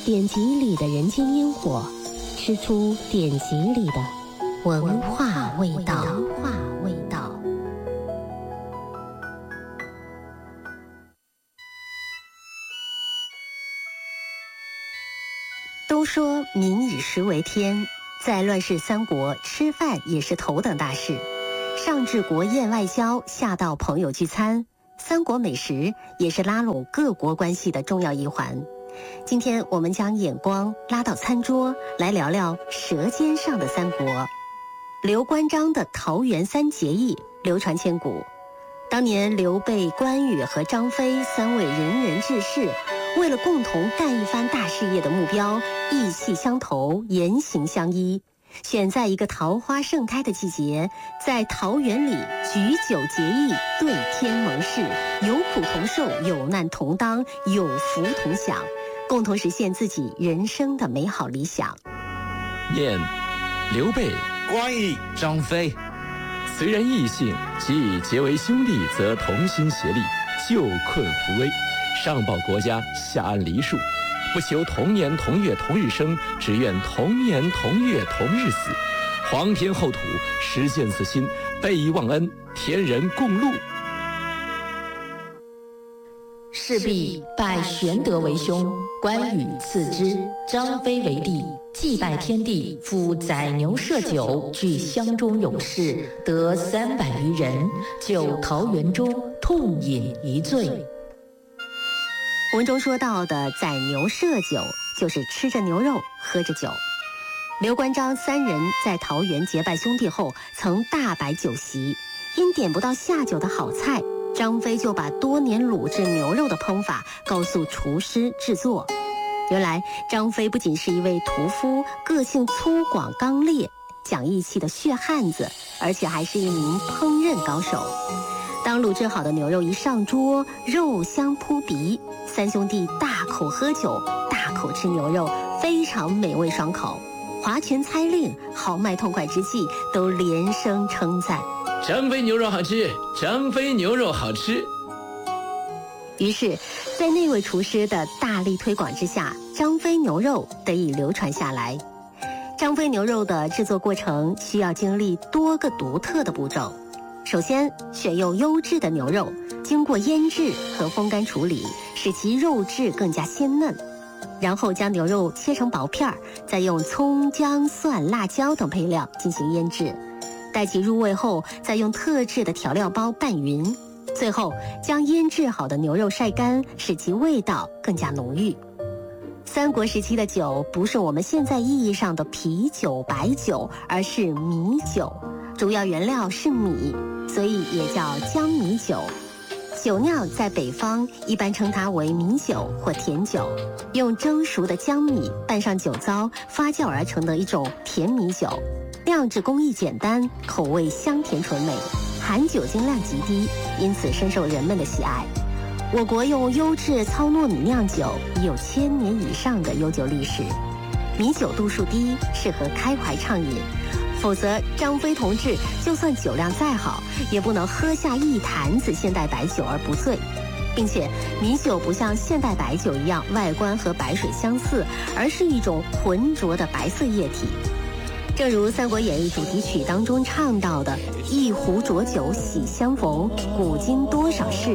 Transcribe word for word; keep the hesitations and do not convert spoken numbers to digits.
典籍里的人间烟火，吃出典籍里的文化味道。文化味道。都说民以食为天，在乱世三国，吃饭也是头等大事。上至国宴外交，下到朋友聚餐，三国美食也是拉拢各国关系的重要一环。今天我们将眼光拉到餐桌，来聊聊舌尖上的三国。刘关张的桃园三结义流传千古。当年刘备、关羽和张飞三位仁人志士，为了共同干一番大事业的目标，意气相投，言行相依，选在一个桃花盛开的季节，在桃园里举酒结义，对天盟誓，有苦同受，有难同当，有福同享，共同实现自己人生的美好理想。 念刘备、 关羽、 张飞，虽然异姓，既结为兄弟，则同心协力，救困扶危，上报国家，下安黎庶，不求同年同月同日生，只愿同年同月同日死。皇天厚土，实现此心，备以忘恩，天人共戮。 势必拜玄德为兄，关羽次之，张飞为弟，祭拜天地，夫宰牛设酒，聚乡中勇士，得三百余人，就桃园中痛饮一醉。 文中说到的宰牛设酒，就是吃着牛肉，喝着酒。刘关张三人在桃园结拜兄弟后，曾大摆酒席，因点不到下酒的好菜，张飞就把多年卤制牛肉的烹法告诉厨师制作。原来张飞不仅是一位屠夫，个性粗犷刚烈，讲义气的血汉子，而且还是一名烹饪高手。当卤制好的牛肉一上桌，肉香扑鼻，三兄弟大口喝酒，大口吃牛肉，非常美味爽口。划拳猜令，豪迈痛快之际，都连声称赞： 张飞牛肉好吃，张飞牛肉好吃。 于是在那位厨师的大力推广之下，张飞牛肉得以流传下来。张飞牛肉的制作过程需要经历多个独特的步骤。首先，选用优质的牛肉，经过腌制和风干处理，使其肉质更加鲜嫩。然后将牛肉切成薄片，再用葱、姜、蒜、辣椒等配料进行腌制。待其入味后，再用特制的调料包拌匀。最后将腌制好的牛肉晒干，使其味道更加浓郁。三国时期的酒不是我们现在意义上的啤酒、白酒，而是米酒，主要原料是米，所以也叫江米酒。酒酿在北方一般称它为米酒或甜酒，用蒸熟的江米拌上酒糟发酵而成的一种甜米酒，酿制工艺简单，口味香甜醇美，含酒精量极低，因此深受人们的喜爱。我国用优质糙糯米酿酒已有千年以上的悠久历史。米酒度数低，适合开怀畅饮，否则张飞同志就算酒量再好，也不能喝下一坛子现代白酒而不醉。并且米酒不像现代白酒一样外观和白水相似，而是一种浑浊的白色液体。正如《三国演义》主题曲当中唱到的：一壶浊酒喜相逢，古今多少事，